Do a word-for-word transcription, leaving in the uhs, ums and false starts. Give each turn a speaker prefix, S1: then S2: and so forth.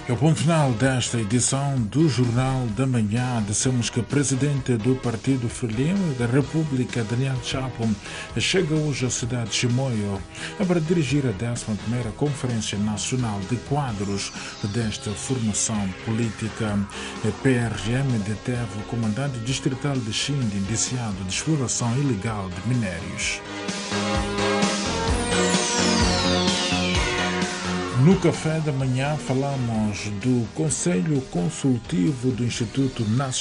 S1: É o ponto final desta edição do Jornal da Manhã. Dissemos que o presidente do Partido Frelimo da República, Daniel Chapo, chega hoje à cidade de Chimoio para dirigir a décima primeira Conferência Nacional de Quadros desta formação política. A P R M deteve o comandante distrital de Xinde, indiciado de exploração ilegal de minérios. No café da manhã falamos do Conselho Consultivo do Instituto Nacional